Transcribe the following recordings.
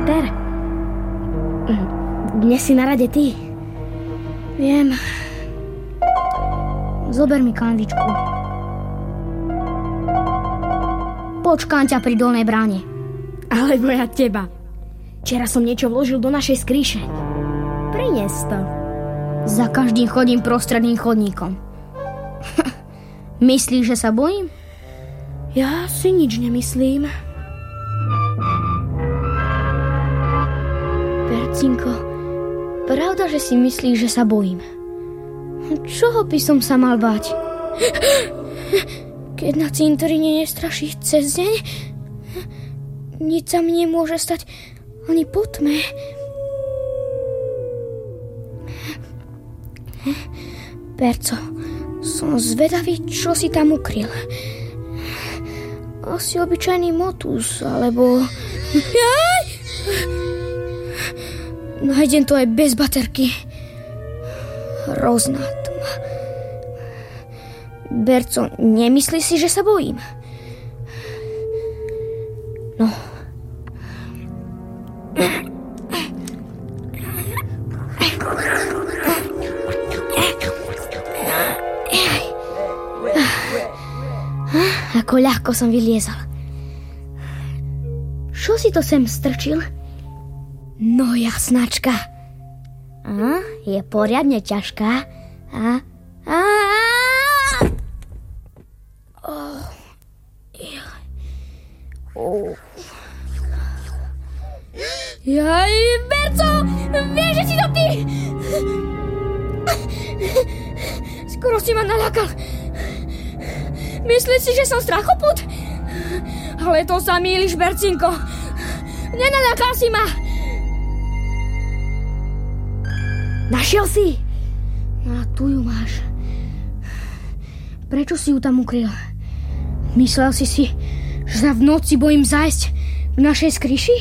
Peter? Dnes si na rade ty. Viem. Zober mi kanvičku. Počkám ťa pri dolnej bráne. Alebo ja teba. Včera som niečo vložil do našej skríše. Prines to. Za každým chodím prostredným chodníkom. Myslíš, že sa bojím? Ja si nič nemyslím. Bercinko, pravda, že si myslíš, že sa bojím? Čoho by som sa mal báť? Keď na cintoríne nestraší cez deň, nič sa mi nemôže stať ani po tme. Perco, som zvedavý, čo si tam ukryl. Asi obyčajný motus, alebo... Jaj! Nájdem to aj bez baterky. Hrozná tma. Berco, nemyslí si, že sa bojím? No. Ako ľahko som vyliezol. Čo si to sem strčil? No jasnačka. Je poriadne ťažká. Jaj, Berco, vieš, že si to ty? Skoro si ma naľakal. Myslíš si, že som strachoput? Ale to sa mýliš, Bercinko. Nenaľakal si ma. Našiel si? A tu ju máš. Prečo si ju tam ukryl? Myslel si, že sa v noci bojím zájsť v našej skryši?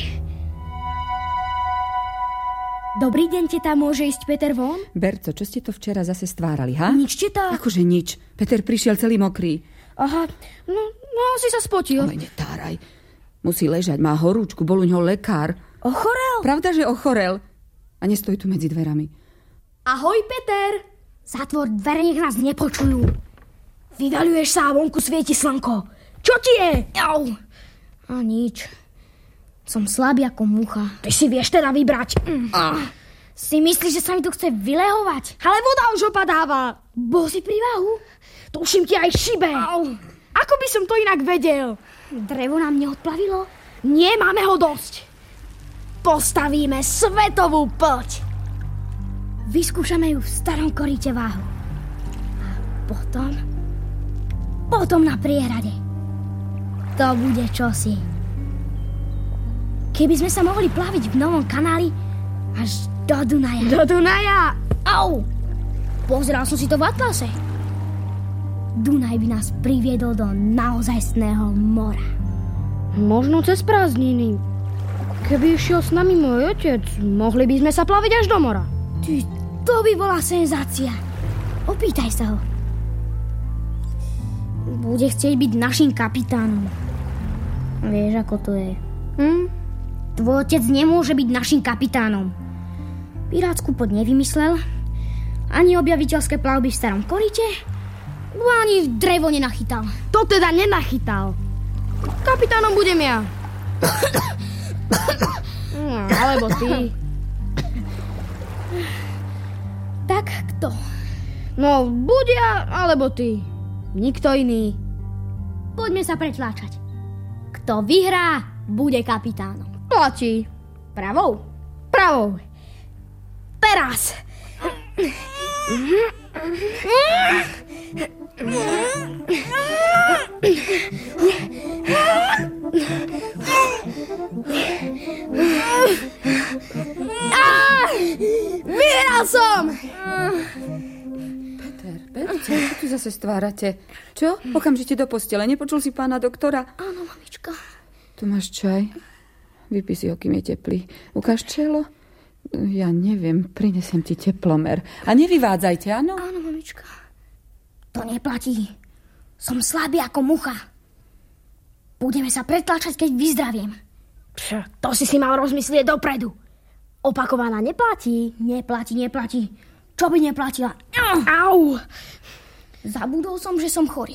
Dobrý deň, teta, môže ísť Peter von? Berco, čo ste to včera zase stvárali, ha? Nič, teta. Akože nič. Peter prišiel celý mokrý. Aha, no si sa spotil. Ale netáraj. Musí ležať, má horúčku, bol u ňoho lekár. Ochorel? Pravda, že ochorel. A nestojí tu medzi dverami. Ahoj, Peter. Zatvor dvere, nech nás nepočujú. Vyvaľuješ sa a vonku svieti slnko. Čo ti je? Au. A nič. Som slabý ako mucha. Ty si vieš teda vybrať. Si myslíš, že sa mi tu chce vylehovať? Ale voda už opadáva. Bol si pri váhu? Tuším ti aj šibe. Au. Ako by som to inak vedel? Drevo nám neodplavilo? Nie, máme ho dosť. Postavíme svetovú poď. Vyskúšame ju v starom koríte váhu. A potom na priehrade. To bude čosi. Keby sme sa mohli plaviť v novom kanáli až do Dunaja. Do Dunaja? Au! Pozeral som si to v atlase. Dunaj by nás priviedol do naozajstného mora. Možno cez prázdniny. Keby išiel s nami môj otec, mohli by sme sa plaviť až do mora. Ty, to by bola senzácia. Opýtaj sa ho. Bude chcieť byť našim kapitánom. Vieš, ako to je. Tvoj otec nemôže byť našim kapitánom. Pirátsku poď nevymyslel, ani objaviteľské plavby v starom koryte, ani drevo nenachytal. To teda nenachytal. Kapitánom budem ja. Alebo ty. Tak kto? No, buď ja, alebo ty. Nikto iný. Poďme sa pretláčať. Kto vyhrá, bude kapitánom. Platí. Pravou? Pravou. Teraz. Vyhral som! Peter, čo tu zase stvárate? Čo? Okamžite do postele. Nepočul si pána doktora? Áno, mamička. Tu máš čaj. Vypij si ho, kým je teplý. Ukáž čelo? Ja neviem, prinesem ti teplomer. A nevyvádzajte, áno? Áno, mamička. To neplatí. Som slabý ako mucha. Budeme sa pretláčať, keď vyzdraviem. To si mal rozmyslieť dopredu. Opakovaná neplatí. Neplatí. Čo by neplatila? Au! Zabudol som, že som chorý.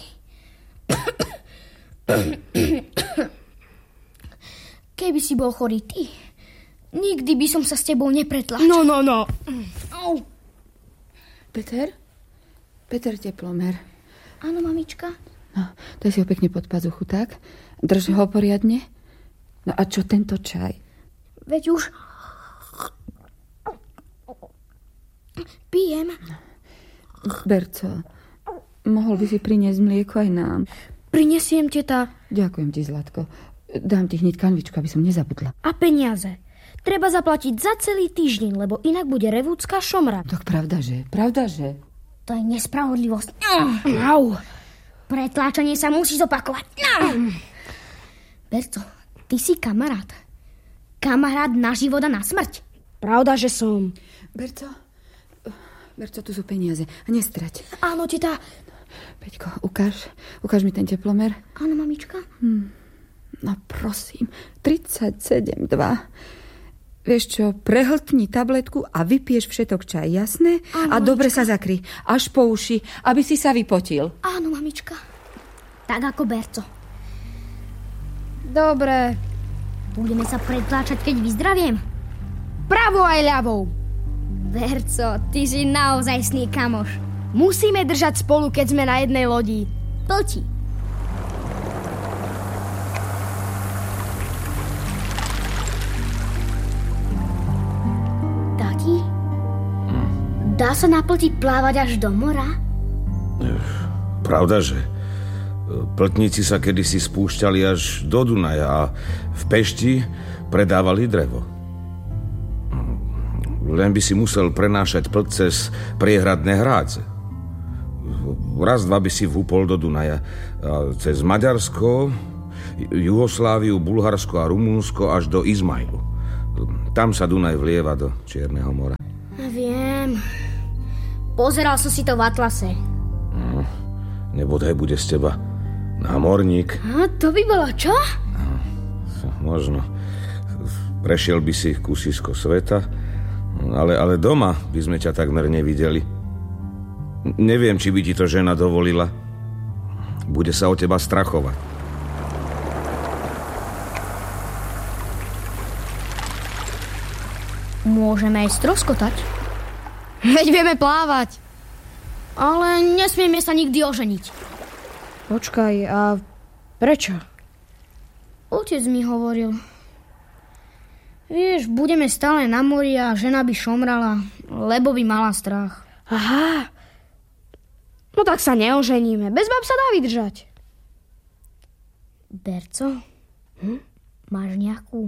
Keby si bol chorý ty, nikdy by som sa s tebou nepretlačil. No. Au! Peter? Peter Teplomer. Áno, mamička? No, daj si ho pekne pod pazuchu, tak? Drž ho poriadne. No a čo tento čaj? Veď už... Pijem. Berco, mohol by si priniesť mlieko aj nám? Prinesiem, teta. Ďakujem ti, Zlatko. Dám ti hneď kanvičku, aby som nezabudla. A peniaze. Treba zaplatiť za celý týždeň, lebo inak bude revúcka šomra. Tak pravdaže. To je nespravodlivosť. Au. Pretláčanie sa musí zopakovať. Berco, ty si kamarát. Kamarát na život a na smrť. Pravda, že som. Berco, tu sú peniaze. A nestrať. Áno, teta. Peťko, ukáž mi ten teplomer. Áno, mamička. No prosím, 37,2. Vieš čo, prehltni tabletku a vypiješ všetok čaj, jasné? Áno, a dobre sa zakry, až po uši, aby si sa vypotil. Áno, mamička. Tak ako Berco. Dobre. Budeme sa pretláčať, keď vyzdraviem. Pravou aj ľavou. Berco, ty si naozajstný kamoš. Musíme držať spolu, keď sme na jednej lodi. Plti. Tati? Dá sa na plti plávať až do mora? Pravda, že pltníci sa kedysi spúšťali až do Dunaja a v Pešti predávali drevo. Len by si musel prenášať plť cez priehradné hrádze. Raz, dva by si vhúpol do Dunaja. A cez Maďarsko, Jugosláviu, Bulharsko a Rumunsko až do Izmailu. Tam sa Dunaj vlieva do Čierneho mora. Viem. Pozeral som si to v atlase. Nebodaj bude z teba námorník. A to by bolo čo? Možno. Prešiel by si kusisko sveta, ale doma by sme ťa takmer nevideli. Neviem, či by ti to žena dovolila. Bude sa o teba strachovať. Môžeme aj stroskotať. Veď vieme plávať. Ale nesmieme sa nikdy oženiť. Počkaj, a prečo? Otec mi hovoril. Vieš, budeme stále na mori a žena by šomrala, lebo by mala strach. Aha. No tak sa neoženíme. Bez bab sa dá vydržať. Berco? Máš nejakú...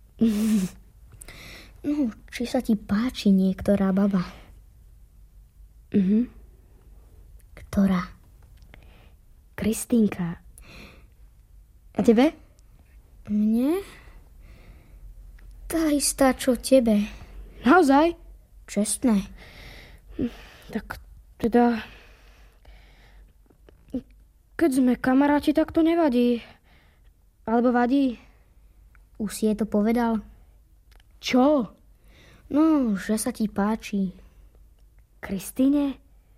No, či sa ti páči niektorá baba? Ktorá? Kristýnka. A tebe? Mne? Tá istá, čo tebe. Naozaj? Čestné. Tak teda... Keď sme kamaráti, tak to nevadí. Alebo vadí? Už si je to povedal? Čo? No, že sa ti páči. Kristíne?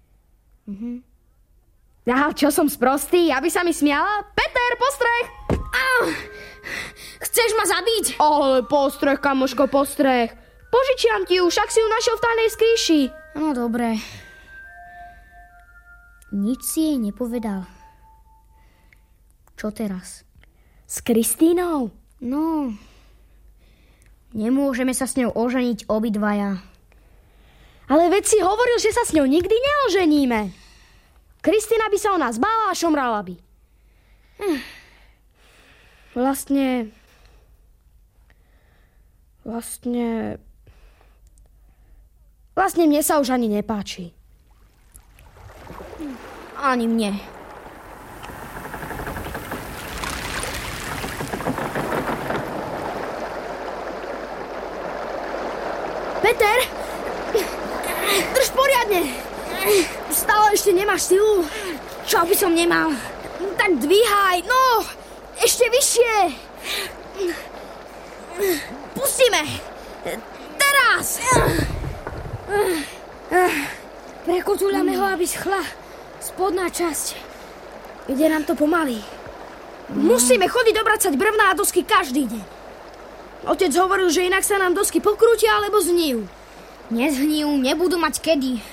Aha, čo som sprostý? Aby sa mi smiala? Peter, postreh! Chceš ma zabiť? Ale postreh, kamoško, postreh. Požičiam ti ju, však si ju našiel v tajnej skrýši. No, dobre. Nič si jej nepovedal. Čo teraz? S Kristínou? No, nemôžeme sa s ňou oženiť obidvaja. Ale veď si hovoril, že sa s ňou nikdy neoženíme. Kristína by sa o nás bála a šomrala by. Vlastne mne sa už ani nepáči. Ani mne. Peter! Drž poriadne! Stále ešte nemáš silu. Čo by som nemal? Tak dvíhaj, no! Ešte vyššie! musíme! Teraz! Prekotúľame ho, aby schla spodná časť. Ide nám to pomaly. Musíme chodiť obracať brevná a dosky každý deň. Otec hovoril, že inak sa nám dosky pokrútia alebo zhnijú. Nezhnijú, nebudú mať kedy.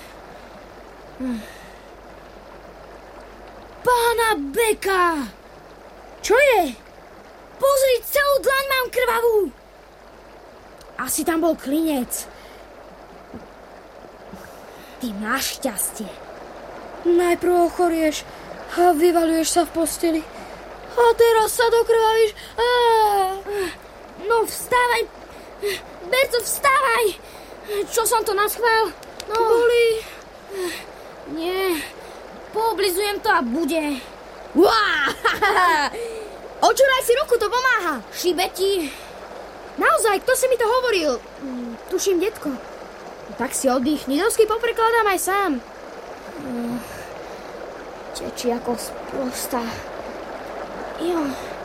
Pána Beka! Čo je? Pozri, celú dlaň mám krvavú. Asi tam bol klinec. Ty máš šťastie. Najprv ochorieš a vyvaľuješ sa v posteli. A teraz sa dokrvavíš. No vstávaj. Berto, vstávaj. Čo som to naschvál? No. Bolí. Nie. Pooblizujem to a bude. Očuraj si ruku, to pomáha. Šibe ti. Naozaj, kto si mi to hovoril? Tuším, detko. Tak si oddychni, dosky poprekladám aj sám. Tečí ako sprostá. Jo.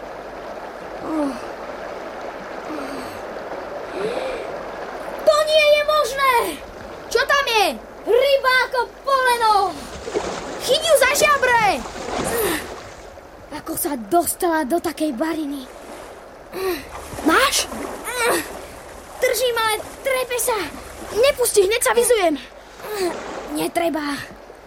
To nie je možné! Čo tam je? Ryba ako poleno! Chyť ju za žabre! Ako sa dostala do takej bariny. Máš? Držím, ale trepe sa. Nepusti, hneď sa vyzujem. Netreba.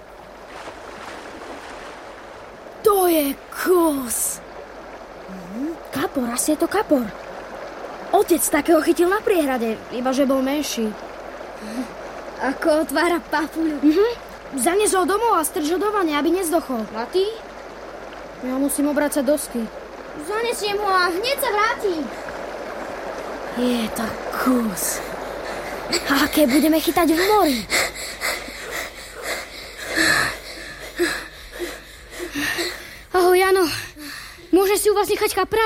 To je kus. Kapor, asi je to kapor. Otec takého chytil na priehrade, iba že bol menší. Ako otvára papuľu. Zaniesol domov a strž ho do vane, aby nezdochol. A ty? Ja musím obracať dosky. Zanesiem ho a hneď sa vrátim. Je to kus. A aké budeme chytať v mori? Ahoj, Jano. Môžeš si u vás nechať kapra?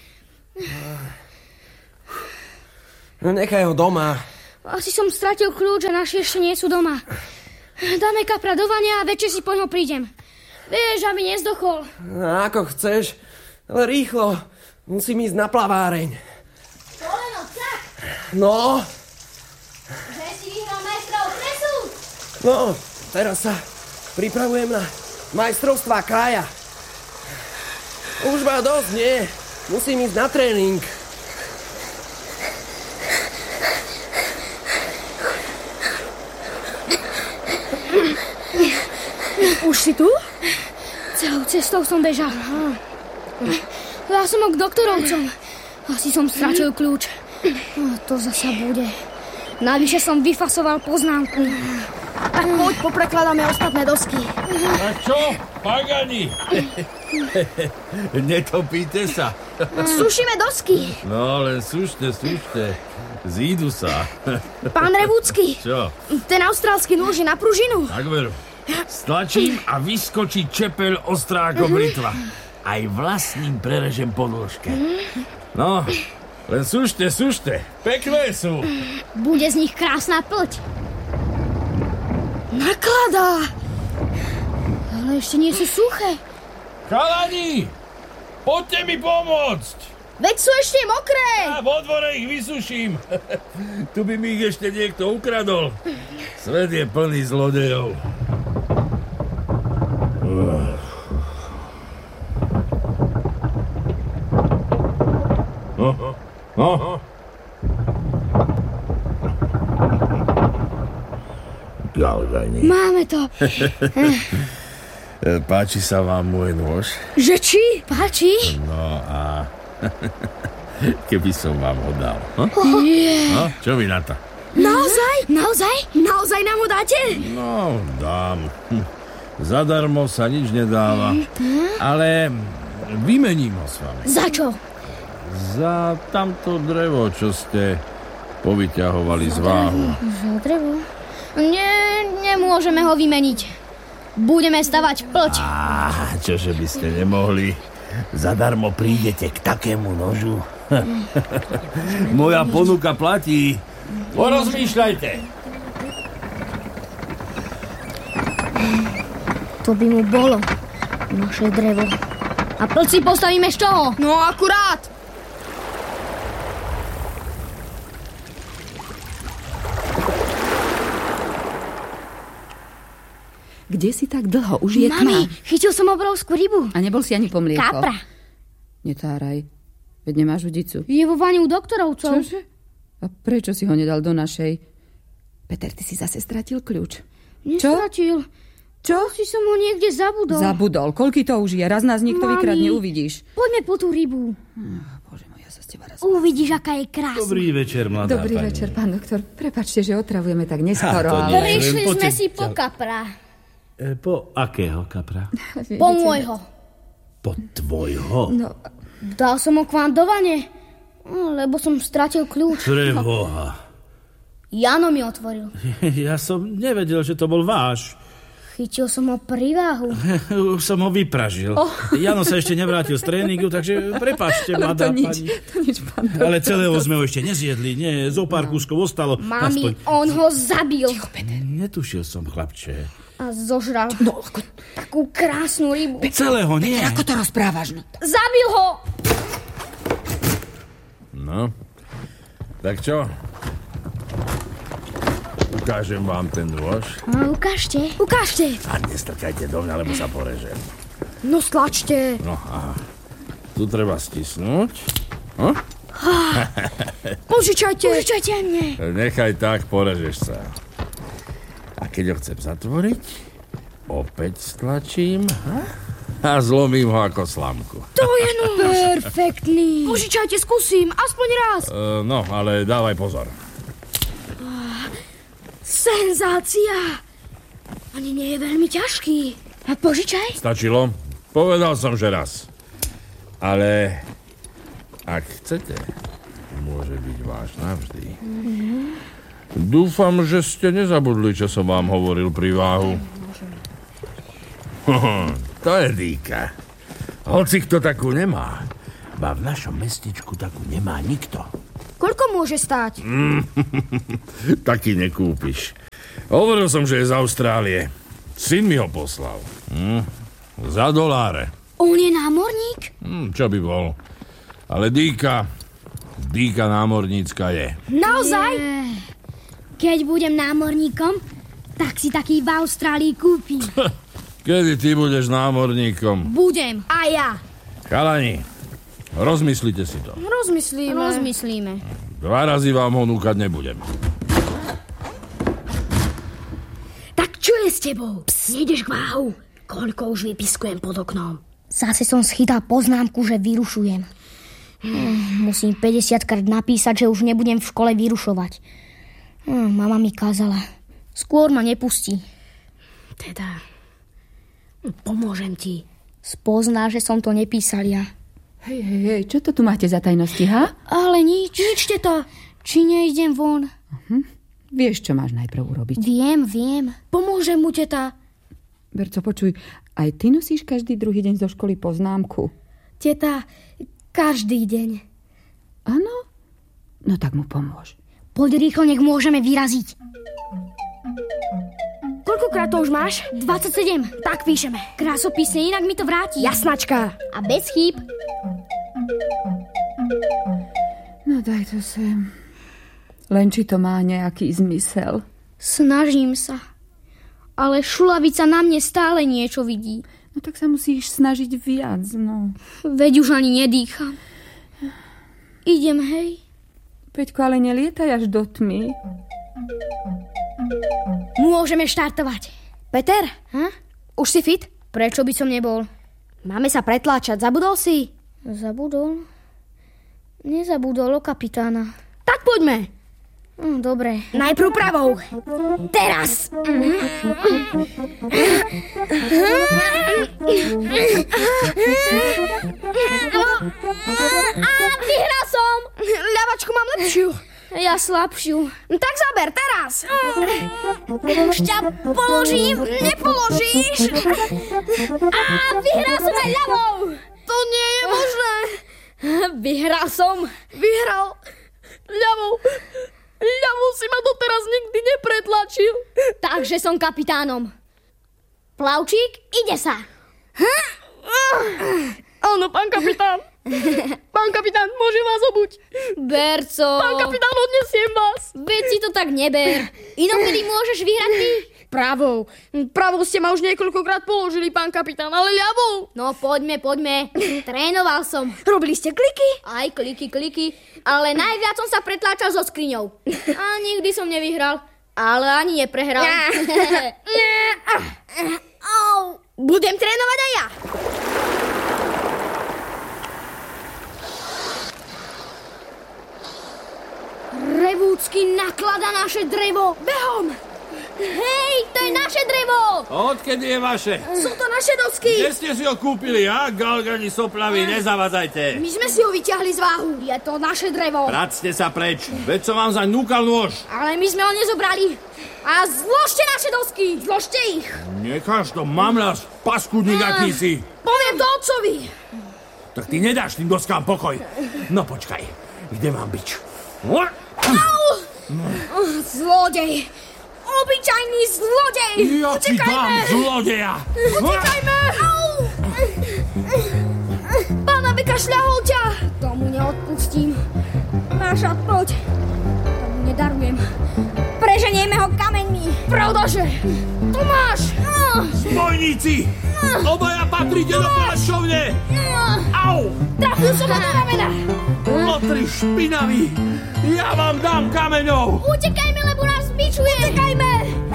No nechaj ho doma. Asi som stratil kľúč a naši ešte nie sú doma. Dáme kapra do vania a večer si po ňo prídem. Vieš, aby nezdochol. Ako chceš, ale rýchlo. Musím ísť na plaváreň. Poleno, tak. No. Že si vyhral majstrov kresu? No, teraz sa pripravujem na majstrovstvá kraja. Už ma dosť, nie? Musím ísť na tréning. Už si tu? Celou cestou som bežal. Ja som k doktorovcom. Asi som stratil kľúč. To zasa bude. Navyše som vyfasoval poznámku. Tak poď, poprekladáme ostatné dosky. A čo? Pagani? Netopíte sa? Sušíme dosky. No, len sušte. Zídu sa. Pán Revúcky. Čo? Ten austrálsky nôž je na pružinu. Tak veru. Stlačím a vyskočí čepeľ ostrá ako britva. Aj vlastním prerežem podĺžke. No, len sušte. Pekné sú. Bude z nich krásna plť. Nakladá. Ale ešte nie sú suché. Chalani, poďte mi pomôcť. Veď sú ešte mokré. A vo dvore ich vysuším. Tu by mi ich ešte niekto ukradol. Svet je plný zlodejov. Galgani. Máme to. Páči sa vám môj nôž? Že či? Páči? No a keby som vám ho dal. No, čo vy na to? Naozaj? Naozaj nám ho dáte? No, dám. Zadarmo sa nič nedáva. Ale vymením ho s vami. Za čo? Za tamto drevo, čo ste povyťahovali z váhu. Za drevo? Nemôžeme ho vymeniť. Budeme stavať plť. Čože by ste nemohli? Zadarmo prídete k takému nožu. Moja ponuka platí. Porozmýšľajte. To by mu bolo. Naše drevo. A plť si postavíme z čoho? No akurát. Kde si tak dlho? Už je Mami, tma. chytil som obrovskú rybu. A nebol si ani po mlieko? Kapra. Netáraj. Veď nemáš udicu. Je vo vani u doktorovcov. Čože? A prečo si ho nedal do našej? Peter, ty si zase stratil kľúč. Nestratil. Čo? Si som ho niekde zabudol. Zabudol. Koľký to už je? Raz nás niekto Mami. vykradne, uvidíš. Poďme po tú rybu. Bože môj, ja sa z teba raz... Uvidíš, aká je krásna. Dobrý večer, mladá Dobrý pani. večer, pán doktor. Prepáčte, že otravujeme tak neskoro, Ha, to nie. ale... Prišli Len sme poďte. si po kapra. Po akého kapra? Po môjho. Po tvojho? No, Dal som ho k vám do vane, lebo som stratil kľúč. Preboha. Jano mi otvoril. Ja som nevedel, že to bol váš. Chytil som ho pri váhu. Už som ho vypražil. Jano sa ešte nevrátil z tréningu, takže prepáčte, ale mladá to nič, pani. to nič, pán doktor. Ale celého sme ho ešte nezjedli. Nie, zo pár kúskov ostalo. Mami, on ho zabil. Netušil som, chlapče. A zožral takú krásnu rybu. Celého nie. Ako to rozprávaš? No? Zabil ho! No, tak čo? Ukážem vám ten nôž. Ukážte. Ukážte. A nestrkajte do mňa, lebo sa porežem. No stlačte. No, aha. Tu treba stisnúť. No? Požičajte. Požičajte mne. Nechaj tak, porežeš sa. A keď ho chcem zatvoriť, opäť stlačím a zlomím ho ako slamku. To je perfektný. Požičajte, skúsim. Aspoň raz. No, ale dávaj pozor. Senzácia. Ani nie je veľmi ťažký. A požičaj. Stačilo? Povedal som, že raz. Ale ak chcete, môže byť váš navždy. Dúfam, že ste nezabudli, čo som vám hovoril pri váhu. To je dýka. Hoci kto takú nemá, ba v našom mestečku takú nemá nikto. Koľko môže stáť? Taký nekúpiš. Hovoril som, že je z Austrálie. Syn mi ho poslal. Za $1. On je námorník? Čo by bol? Ale dýka námornícka je. Naozaj? Keď budem námorníkom, tak si taký v Austrálii kúpim. Kedy ty budeš námorníkom? Budem. A ja. Chalani, rozmyslite si to. Rozmyslíme. 2 razy vám ho núkať nebudem. Tak čo je s tebou? Nejdeš k váhu? Koľko už vypiskujem pod oknom? Zase som schytal poznámku, že vyrušujem. Musím 50-krát napísať, že už nebudem v škole vyrušovať. Mama mi kázala. Skôr ma nepustí. Teda, pomôžem ti. Spozná, že som to nepísal ja. Hej, čo to tu máte za tajnosti, ha? Ale nič. Ničte to. Či nejdem von? Vieš, čo máš najprv urobiť. Viem. Pomôžem mu, teta. Berco, počuj, aj ty nosíš každý druhý deň zo školy poznámku. Teta, každý deň. Áno? No tak mu pomôž. Poď rýchlo, nech môžeme vyraziť. Koľkokrát to už máš? 27. Tak píšeme. Krásopisne, inak mi to vráti. Jasnačka. A bez chýb. No daj to sem. Len či to má nejaký zmysel. Snažím sa. Ale šulavica na mne stále niečo vidí. No tak sa musíš snažiť viac, no. Veď už ani nedýcham. Idem, hej. Peťko, ale nelietaj až do tmy. Môžeme štartovať. Peter? Už si fit? Prečo by som nebol? Máme sa pretláčať. Zabudol si? Zabudol? Nezabudol o kapitána. Tak poďme. Dobre. Najprv pravou. Teraz. Vyhral som. Ľavačku mám lepšiu. Ja slabšiu. Tak zaber teraz. Už ťa položím. Nepoložíš. A vyhral som aj ľavou. To nie je možné. Vyhral som. Vyhral ľavou. Ľavou si ma doteraz nikdy nepretlačil. Takže som kapitánom. Plavčík, ide sa. Áno, pán kapitán. Pán kapitán, môžem vás obuť? Berco. Pán kapitán, odnesiem vás. Veď si to tak neber. Inokedy môžeš vyhrať ty. Pravou. Pravou ste ma už niekoľkokrát položili, pán kapitán, ale ľavou. No poďme. Trénoval som. Robili ste kliky? Aj kliky, ale najviac som sa pretláčal so skriňou. A nikdy som nevyhral, ale ani neprehral. Budem trénovať aj ja. Revúcky naklada naše drevo. Behom! Hej, to je naše drevo. Odkedy je vaše? Sú to naše dosky. Kde ste si ho kúpili, a? Galgani soplaví, nezavadzajte. My sme si ho vyťahli z váhu. Je to naše drevo. Vracte sa preč, veď som vám zaň núkal nôž. Ale my sme ho nezobrali. A zložte naše dosky. Zložte ich. Necháš to, mamľaš, paskudník akýsi. Poviem to otcovi. Tak ty nedáš tým doskám pokoj. No počkaj, kde mám bič? Zlodej. Obyčajný zlodej. Ja ti dám zlodeja. Utekajme. Pána vykašľahol ťa. Tomu neodpustím. Máša, poď. Tomu nedarujem. Preženieme ho kameňmi. Pravdaže. Tu máš. Zbojníci, obaja patríte do poľačovne. Au. Trafil som ho do ramena. Lotri špinaví, ja vám dám kameňov. Utekajme, lebo nás zbičuje. Utekajme.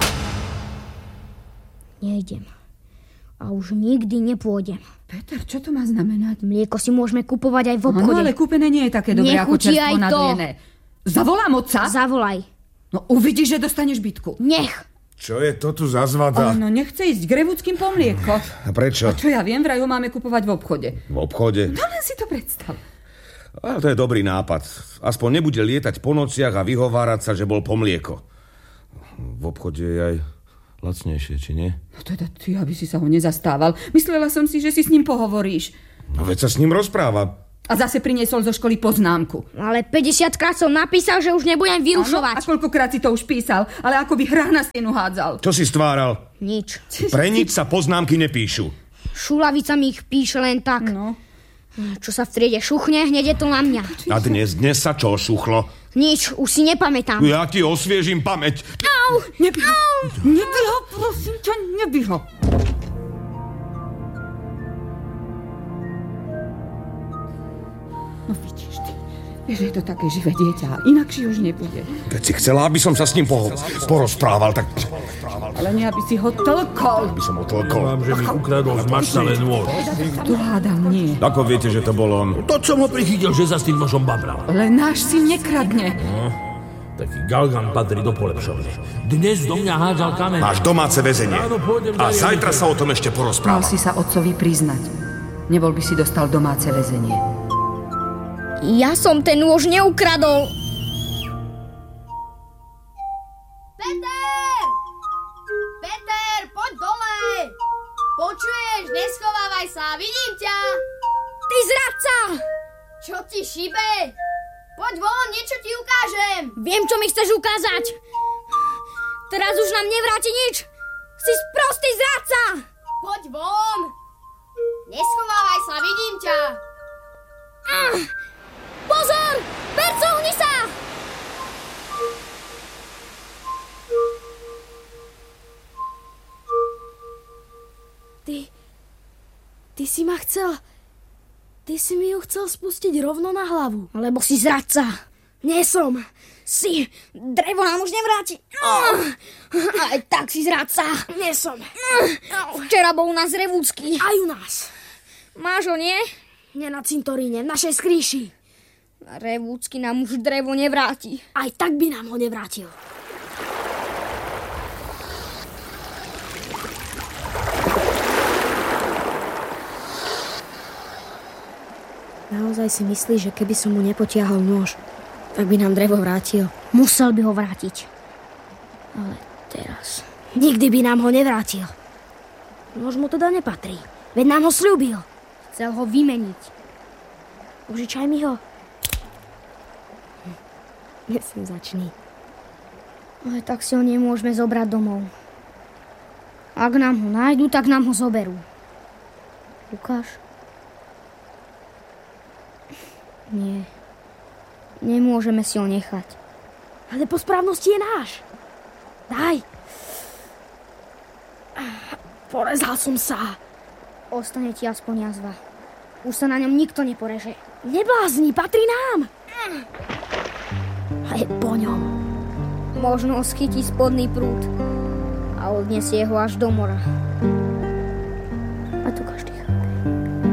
Nejdem. A už nikdy nepôjdem. Peter, čo to má znamenať? Mlieko si môžeme kupovať aj v obchode. No, ale kúpené nie je také dobré ako Nechutí čerstvo aj to. nadojené. Zavolám otca? Zavolaj. No uvidíš, že dostaneš bitku. Nech. Čo je to tu za zvada? Ale no nechce ísť k Revúckým po mlieko. A prečo? A čo ja viem, vraj ho máme kupovať v obchode. V obchode? No len si to predstav. Ale to je dobrý nápad. Aspoň nebude lietať po nociach a vyhovárať sa, že bol po mlieko. V obchode je aj lacnejšie, či nie? No teda ty, aby si sa ho nezastával. Myslela som si, že si s ním pohovoríš. No veď sa s ním rozpráva. A zase priniesol zo školy poznámku. Ale 50 krát som napísal, že už nebudem Áno, a vyrušovať. koľkokrát si to už písal, ale ako by hrách na stenu hádzal. Čo si stváral? Nič. Pre nič sa poznámky nepíšu. Šulavica mi ich píše len tak. No. Čo sa v triede šuchne, hneď je to na mňa. A dnes sa čo šuchlo? Nič, už si nepamätám. Ja ti osviežim pamäť. Au! Nebij ho, nebij ho, prosím ťa, nebij ho. No vidíš ty, vieš, je to také živé dieťa, inakšie už nebude. Keď si chcela, aby som sa s ním porozprával, tak... Ale nie, aby si ho tlkol. By som ho tlkol. Vám, že mi ukradol z maštale nôž. Tu hádam nie. Ako viete, že to bol on? To, čo ho prichytil, že sa s tým nožom babral. Ale náš si nekradne. Taký galgan patrí do polepšovne. Dnes do mňa hádzal kameň. Máš domáce väzenie. Áno, pôjdem A ďalej. zajtra sa o tom ešte Mal porozprávam. si sa otcovi priznať. Nebol by si dostal domáce väzenie. Ja som ten nôž neukradol. Peter! Peter, poď dole! Počuješ, neschovávaj sa, vidím ťa! Ty zradca! Čo ti šibe? Poď von, niečo ti ukážem! Viem, čo mi chceš ukázať. Teraz už nám nevráti nič. Si sprostý zradca! Poď von! Neschovávaj sa, vidím ťa! Pozor! Percohni sa! Ty si ma chcel... Ty si mi ju chcel spustiť rovno na hlavu. Lebo si zradca. Nie som. Si. Drevo nám už nevráti. Aj tak si zradca. Nie som. Včera bol u nás Revúcky. Aj u nás. Máš ho, nie? Nie na cintoríne, v našej skrýši. Revúcky nám už drevo nevráti. Aj tak by nám ho nevrátil. Naozaj si myslíš, že keby som mu nepotiahol nôž, tak by nám drevo vrátil? Musel by ho vrátiť. Ale teraz... Nikdy by nám ho nevrátil. Nôž mu teda nepatrí. Veď nám ho sľúbil. Chcel ho vymeniť. Užičaj mi ho. Nesenzačný. Ale tak si ho nemôžeme zobrať domov. Ak nám ho nájdu, tak nám ho zoberú. Ukáž? Nie. Nemôžeme si ho nechať. Ale po správnosti je náš. Daj. Porezal som sa. Ostane ti aspoň jazva. Už sa na ňom nikto neporeže. Neblázni, patrí nám. A je po ňom. Možno ho schytí spodný prúd a odniesie ho až do mora. A to